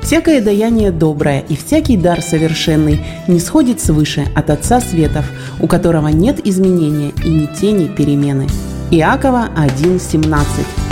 Всякое даяние доброе и всякий дар совершенный не сходит свыше от Отца Светов, у которого нет изменения и ни тени перемены». Иакова 1:17.